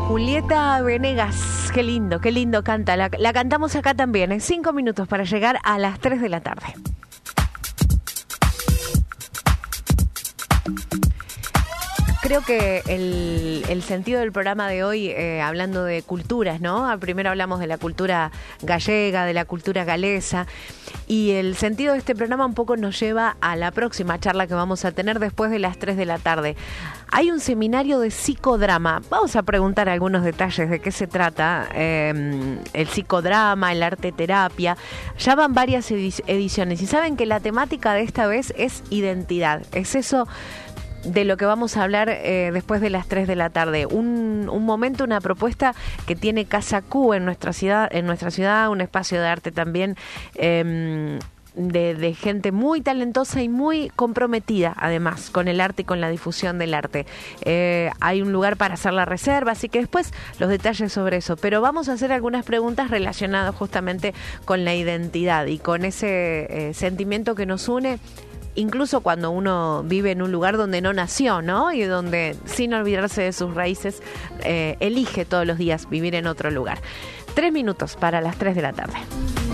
Julieta Venegas, qué lindo canta. La cantamos acá también, en 5 minutos para llegar a las 3 de la tarde. Creo que el sentido del programa de hoy, hablando de culturas, ¿no? Primero hablamos de la cultura gallega, de la cultura galesa, y el sentido de este programa un poco nos lleva a la próxima charla que vamos a tener después de las 3 de la tarde. Hay un seminario de psicodrama. Vamos a preguntar algunos detalles de qué se trata. El psicodrama, el arte terapia. Ya van varias ediciones y saben que la temática de esta vez es identidad. Es eso de lo que vamos a hablar después de las 3 de la tarde. Un momento, una propuesta que tiene Casa Q en nuestra ciudad, un espacio de arte también de gente muy talentosa y muy comprometida, además, con el arte y con la difusión del arte. Hay un lugar para hacer la reserva, así que después los detalles sobre eso. Pero vamos a hacer algunas preguntas relacionadas justamente con la identidad y con ese sentimiento que nos une, incluso cuando uno vive en un lugar donde no nació, ¿no? Y donde, sin olvidarse de sus raíces, elige todos los días vivir en otro lugar. 3 minutos para las 3 de la tarde.